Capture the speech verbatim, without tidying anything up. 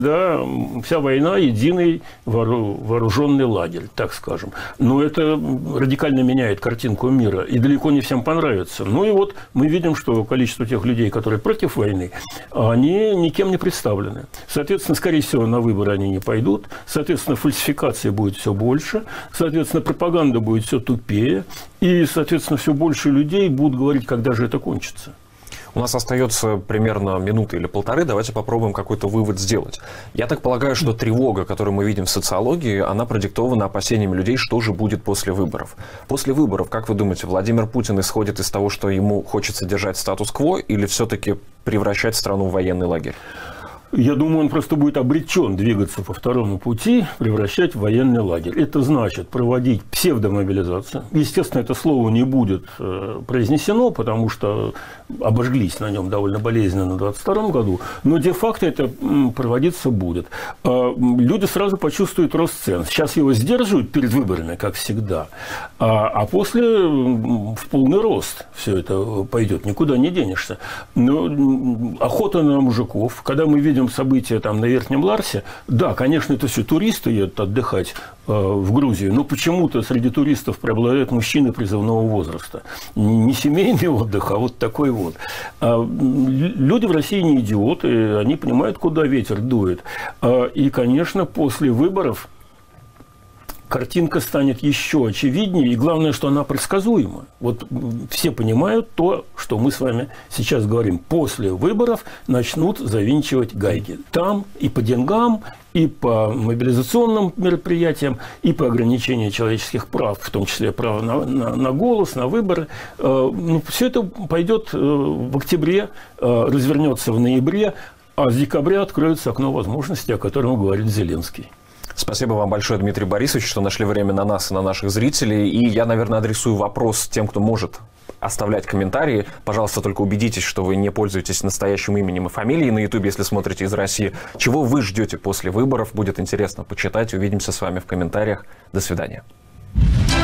Да, вся война – единый вооруженный лагерь, так скажем. Но это радикально меняет картинку мира, и далеко не всем понравится. Ну и вот мы видим, что количество тех людей, которые против войны, они никем не представлены. Соответственно, скорее всего, на выборы они не пойдут. Соответственно, фальсификации будет все больше. Соответственно, пропаганда будет все тупее. И, соответственно, все больше людей будут говорить, когда же это кончится. У нас остается примерно минута или полторы. Давайте попробуем какой-то вывод сделать. Я так полагаю, что тревога, которую мы видим в социологии, она продиктована опасениями людей, что же будет после выборов. После выборов, как вы думаете, Владимир Путин исходит из того, что ему хочется держать статус-кво, или все-таки превращать страну в военный лагерь? Я думаю, он просто будет обречен двигаться по второму пути, превращать в военный лагерь. Это значит проводить псевдомобилизацию. Естественно, это слово не будет произнесено, потому что обожглись на нем довольно болезненно в двадцать втором году. Но де-факто это проводиться будет. Люди сразу почувствуют рост цен. Сейчас его сдерживают перед выборами, как всегда. А после в полный рост все это пойдет. Никуда не денешься. Но охота на мужиков. Когда мы видим события там на Верхнем Ларсе, да, конечно, это все туристы едут отдыхать э, в Грузию, но почему-то среди туристов преобладают мужчины призывного возраста. Не семейный отдых, а вот такой вот. А люди в России не идиоты, они понимают, куда ветер дует. А, и, конечно, после выборов картинка станет еще очевиднее, и главное, что она предсказуема. Вот все понимают то, что мы с вами сейчас говорим. После выборов начнут завинчивать гайки. Там и по деньгам, и по мобилизационным мероприятиям, и по ограничению человеческих прав, в том числе права на, на, на голос, на выборы. Ну, все это пойдет в октябре, развернется в ноябре, а с декабря откроется окно возможностей, о котором говорит Зеленский. Спасибо вам большое, Дмитрий Борисович, что нашли время на нас и на наших зрителей. И я, наверное, адресую вопрос тем, кто может оставлять комментарии. Пожалуйста, только убедитесь, что вы не пользуетесь настоящим именем и фамилией на Ютубе, если смотрите из России. Чего вы ждете после выборов? Будет интересно почитать. Увидимся с вами в комментариях. До свидания.